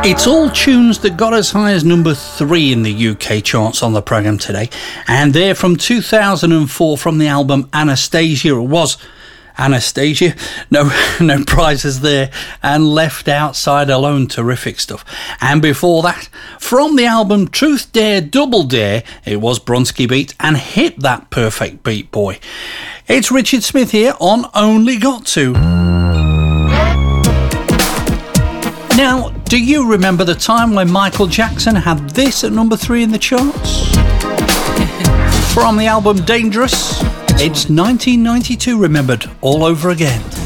It's all tunes that got as high as number 3 in the UK charts on the programme today, and they're from 2004 from the album Anastasia. It was Anastasia, no prizes there, and Left Outside Alone, terrific stuff. And before that, from the album Truth Dare Double Dare, it was Bronski Beat and Hit That Perfect Beat Boy. It's Richard Smith here on Only Got To. Now, do you remember the time when Michael Jackson had this at number 3 in the charts? From the album Dangerous, it's 1992 remembered all over again.